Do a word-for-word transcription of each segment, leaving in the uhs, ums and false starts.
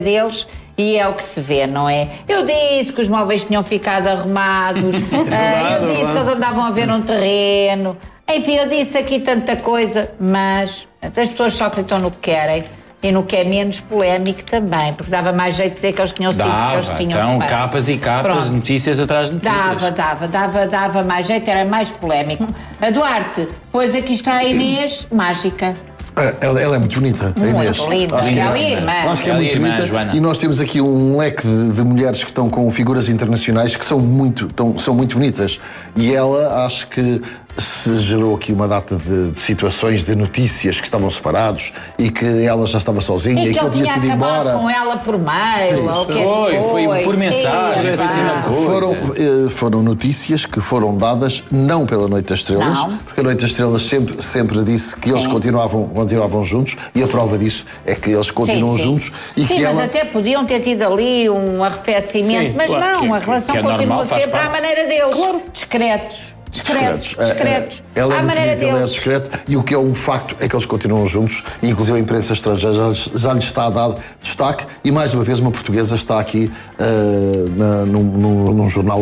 deles e é o que se vê, não é? Eu disse que os móveis tinham ficado arrumados, uh, eu disse que eles andavam a ver um terreno, enfim, eu disse aqui tanta coisa, mas as pessoas só acreditam no que querem e no que é menos polémico também, porque dava mais jeito de dizer que eles tinham sido, que eles tinham então, separado. capas e capas, Pronto. notícias atrás de notícias. Dava, dava, dava, dava mais jeito, era mais polémico. A Duarte, pois aqui está a Inês, mágica. Ela, ela é muito bonita, muito a Inês. Linda. Acho que é irmã. Acho que é muito bonita. E nós temos aqui um leque de, de mulheres que estão com figuras internacionais que são muito, tão, são muito bonitas. E ela, acho que se gerou aqui uma data de, de situações, de notícias que estavam separados e que ela já estava sozinha e e que, que ele tinha sido embora. Com ela por mail, ou o que é que foi? Foi, foi por mensagem, é, foi foram, foram notícias que foram dadas não pela Noite das Estrelas, não. porque a Noite das Estrelas sempre, sempre disse que eles continuavam, continuavam juntos e a prova disso é que eles continuam sim, sim. juntos. E sim, que mas ela... até podiam ter tido ali um arrefecimento, sim, mas claro, não, que, a relação que é continua normal, a ser para a maneira deles, claro. discretos. Discretos, discretos. Ela é à muito maneira bonita, deles. ela é discreto e o que é um facto é que eles continuam juntos e inclusive a imprensa estrangeira já, já lhes está a dar destaque e mais uma vez uma portuguesa está aqui uh, na, num, num, num jornal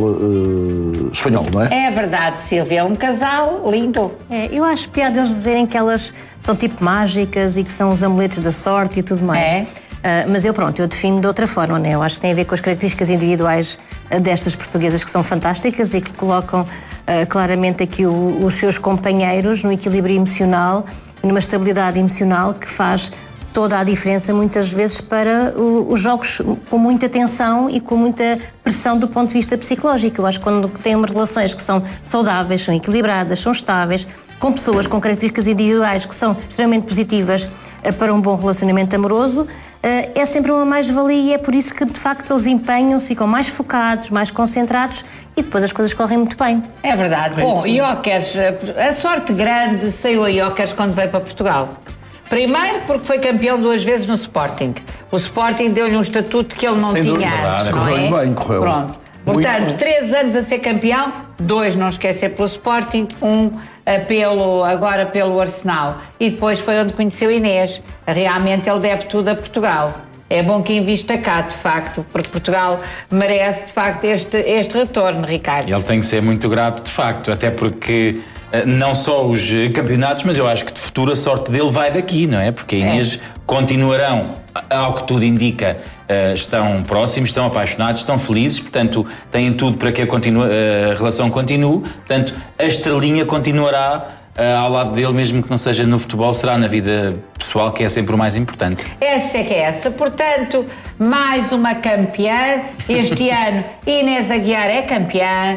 uh, espanhol, não é? É verdade, Silvia, é um casal lindo. É, eu acho piada eles dizerem que elas são tipo mágicas e que são os amuletos da sorte e tudo mais. É. Uh, mas eu, pronto, eu defino de outra forma, né? Eu acho que tem a ver com as características individuais uh, destas portuguesas que são fantásticas e que colocam uh, claramente aqui o, os seus companheiros no equilíbrio emocional e numa estabilidade emocional que faz toda a diferença muitas vezes para o, os jogos com muita tensão e com muita pressão do ponto de vista psicológico. Eu acho que quando têm relações que são saudáveis, são equilibradas, são estáveis, com pessoas com características individuais que são extremamente positivas uh, para um bom relacionamento amoroso, Uh, é sempre uma mais-valia e é por isso que, de facto, eles empenham-se, ficam mais focados, mais concentrados e depois as coisas correm muito bem. É verdade. É Bom, Jóqueres, a sorte grande saiu a Jóqueres quando veio para Portugal. Primeiro porque foi campeão duas vezes no Sporting. O Sporting deu-lhe um estatuto que ele não Sem tinha dúvida, antes, verdade. não é? Correu bem, correu. Pronto. Portanto, três anos a ser campeão, dois não esquecer pelo Sporting, um uh, pelo, agora pelo Arsenal. E depois foi onde conheceu Inês. Realmente ele deve tudo a Portugal. É bom que invista cá, de facto, porque Portugal merece, de facto, este, este retorno, Ricardo. Ele tem que ser muito grato, de facto, até porque uh, não só os campeonatos, mas eu acho que de futuro a sorte dele vai daqui, não é? Porque a Inês é. continuarão, ao que tudo indica, uh, estão próximos, estão apaixonados, estão felizes, portanto, têm tudo para que a, continua, uh, a relação continue, portanto, a estrelinha continuará uh, ao lado dele, mesmo que não seja no futebol, será na vida pessoal, que é sempre o mais importante. Essa é que é essa. Portanto, mais uma campeã. Este ano, Inês Aguiar é campeã.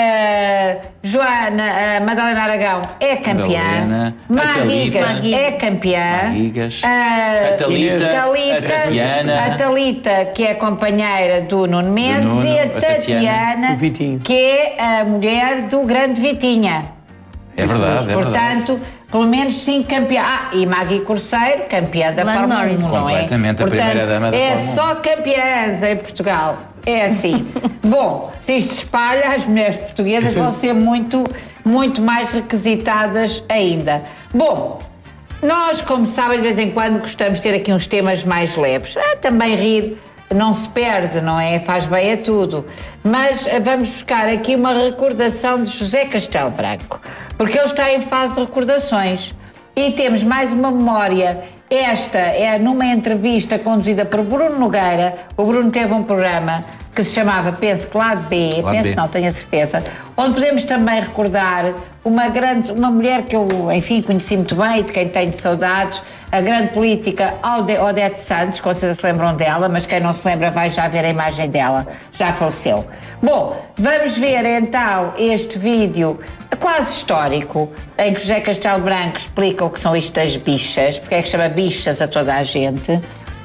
Uh, Joana, uh, Madalena Aragão é campeã, Maguigas é campeã, Maguigas, uh, a Thalita, Talita, a Tatiana, a Talita, que é companheira do Nuno Mendes, do Nuno, e a, a Tatiana, que é a mulher do grande Vitinha. É verdade, é Portanto, verdade. pelo menos cinco campeãs. Ah, e Magui Corseiro, campeã da Lando Fórmula um, não é? Completamente a Portanto, primeira dama da é Fórmula um. só campeãs em Portugal. É assim. Bom, se isto se espalha, as mulheres portuguesas vão ser muito, muito mais requisitadas ainda. Bom, nós, como sabem, de vez em quando gostamos de ter aqui uns temas mais leves. Ah, também rir não se perde, não é? Faz bem a tudo. Mas vamos buscar aqui uma recordação de José Castelo Branco, porque ele está em fase de recordações. E temos mais uma memória. Esta é numa entrevista conduzida por Bruno Nogueira. O Bruno teve um programa que se chamava Penso que Lado B, Lado penso B. não, tenho a certeza, onde podemos também recordar uma grande, uma mulher que eu, enfim, conheci muito bem e de quem tenho saudades, a grande política Odete Santos, com certeza se lembram dela, mas quem não se lembra vai já ver a imagem dela, já faleceu. Bom, vamos ver então este vídeo quase histórico, em que José Castelo Branco explica o que são isto das bichas, porque é que chama bichas a toda a gente.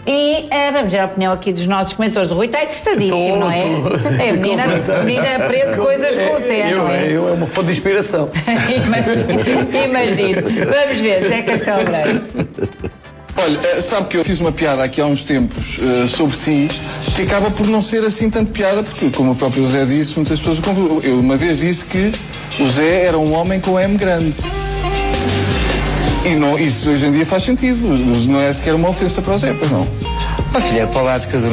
E uh, vamos ver a opinião aqui dos nossos comentadores. O Rui está interessadíssimo, tô, não é? Tô. É, a menina, a menina aprende coisas com o Zé, eu, não é? Eu, é uma fonte de inspiração. imagino, imagino. Vamos ver, José Castelo Branco. Olha, sabe que eu fiz uma piada aqui há uns tempos uh, sobre cis, que acaba por não ser assim tanto piada, porque, como o próprio Zé disse, muitas pessoas o confundem. Eu uma vez disse que o Zé era um homem com M grande. E não, isso hoje em dia faz sentido. Não é sequer uma ofensa para o Zé, pois não? Ah, filha, para lá de cada